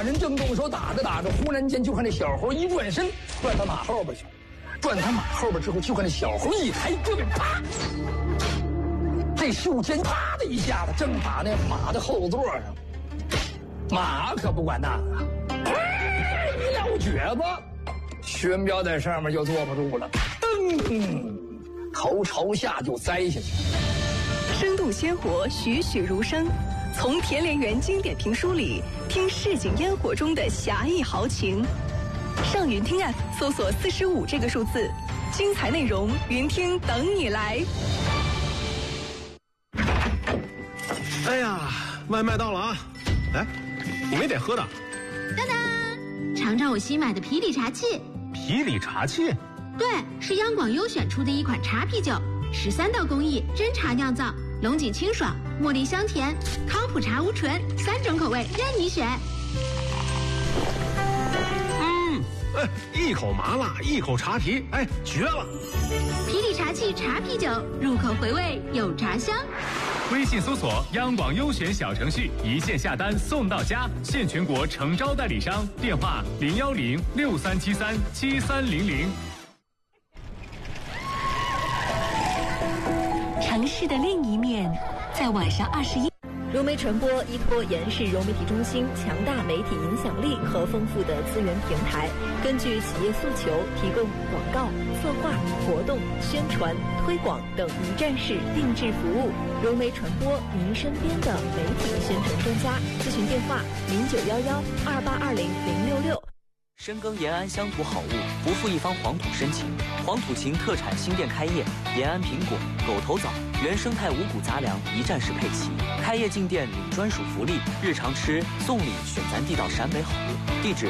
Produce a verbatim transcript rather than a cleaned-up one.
俩人正动手打着打着，忽然间就看那小猴一转身，转到马后边去，转他马后边之后，就看那小猴一抬胳膊，啪！这袖尖啪的一下子，正打那马的后座上。马可不管那个，一撂蹶子，玄彪在上面就坐不住了，噔，头朝下就栽下去。 生动鲜活，栩栩如生。从田连元经典评书里听市井烟火中的侠义豪情。上云听 App 搜索四十五这个数字，精彩内容云听等你来。 哎呀，外卖到了啊！哎，你没点喝的？ 当当，尝尝我新买的皮里茶器。 皮里茶器？ 对，是央广优选出的一款茶啤酒，十三道工艺，真茶酿造，龙井清爽，茉莉香甜，康普茶无醇，三种口味任你选。 嗯，哎，一口麻辣，一口茶皮，哎，绝了！ 皮里茶器茶啤酒，入口回味有茶香。 微信搜索央广优选小程序，一键下单送到家，现全国诚招代理商，电话零幺零六三七三七三零零。 城市的另一面，在晚上二十一。 融媒传播依托延世融媒体中心强大媒体影响力和丰富的资源平台，根据企业诉求，提供广告、策划、活动、宣传、推广等一站式定制服务。融媒传播，您身边的媒体宣传专家。咨询电话：零九幺幺二八二零零六六。 深耕延安乡土好物，不负一方黄土深情。黄土情特产新店开业，延安苹果、狗头枣、原生态五谷杂粮一站式配齐。开业进店领专属福利，日常吃送礼选咱地道陕北好物。地址：